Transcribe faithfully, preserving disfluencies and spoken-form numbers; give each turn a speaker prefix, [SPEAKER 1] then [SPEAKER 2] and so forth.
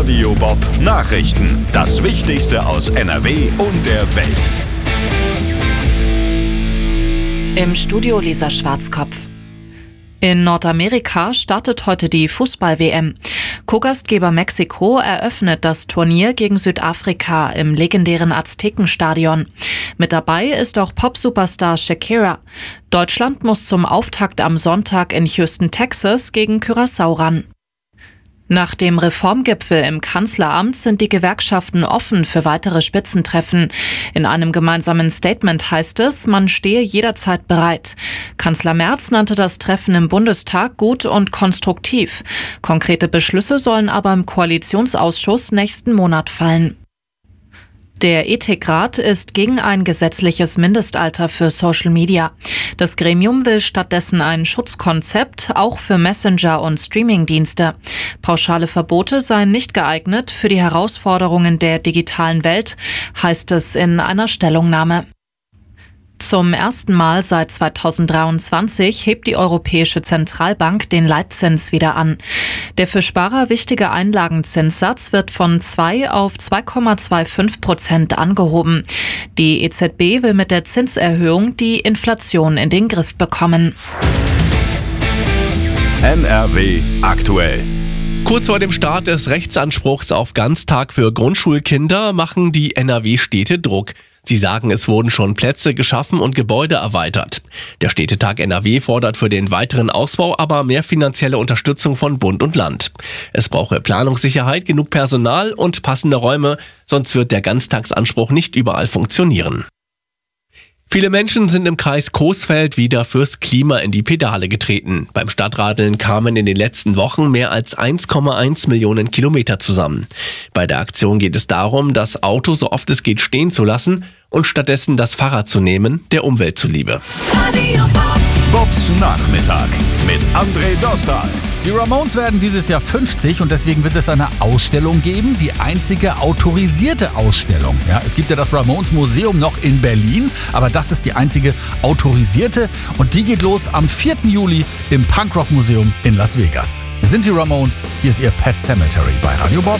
[SPEAKER 1] Radio Bob Nachrichten. Das Wichtigste aus N R W und der Welt.
[SPEAKER 2] Im Studio Lisa Schwarzkopf. In Nordamerika startet heute die Fußball-W M. Co-Gastgeber Mexiko eröffnet das Turnier gegen Südafrika im legendären Aztekenstadion. Mit dabei ist auch Pop-Superstar Shakira. Deutschland muss zum Auftakt am Sonntag in Houston, Texas gegen Curaçao ran. Nach dem Reformgipfel im Kanzleramt sind die Gewerkschaften offen für weitere Spitzentreffen. In einem gemeinsamen Statement heißt es, man stehe jederzeit bereit. Kanzler Merz nannte das Treffen im Bundestag gut und konstruktiv. Konkrete Beschlüsse sollen aber im Koalitionsausschuss nächsten Monat fallen. Der Ethikrat ist gegen ein gesetzliches Mindestalter für Social Media. Das Gremium will stattdessen ein Schutzkonzept, auch für Messenger- und Streamingdienste. Pauschale Verbote seien nicht geeignet für die Herausforderungen der digitalen Welt, heißt es in einer Stellungnahme. Zum ersten Mal seit zweitausenddreiundzwanzig hebt die Europäische Zentralbank den Leitzins wieder an. Der für Sparer wichtige Einlagenzinssatz wird von zwei auf zwei Komma fünfundzwanzig Prozent angehoben. Die E Z B will mit der Zinserhöhung die Inflation in den Griff bekommen.
[SPEAKER 1] N R W aktuell.
[SPEAKER 3] Kurz vor dem Start des Rechtsanspruchs auf Ganztag für Grundschulkinder machen die N R W-Städte Druck. Sie sagen, es wurden schon Plätze geschaffen und Gebäude erweitert. Der Städtetag N R W fordert für den weiteren Ausbau aber mehr finanzielle Unterstützung von Bund und Land. Es brauche Planungssicherheit, genug Personal und passende Räume, sonst wird der Ganztagsanspruch nicht überall funktionieren. Viele Menschen sind im Kreis Coesfeld wieder fürs Klima in die Pedale getreten. Beim Stadtradeln kamen in den letzten Wochen mehr als eins Komma eins Millionen Kilometer zusammen. Bei der Aktion geht es darum, das Auto so oft es geht stehen zu lassen und stattdessen das Fahrrad zu nehmen, der Umwelt zuliebe.
[SPEAKER 1] Bobs Nachmittag mit André Dostal.
[SPEAKER 4] Die Ramones werden dieses Jahr fünfzig und deswegen wird es eine Ausstellung geben, die einzige autorisierte Ausstellung. Ja, es gibt ja das Ramones Museum noch in Berlin, aber das ist die einzige autorisierte und die geht los am vierten Juli im Punkrock Museum in Las Vegas. Wir sind die Ramones, hier ist ihr Pet Cemetery bei Radio Bob.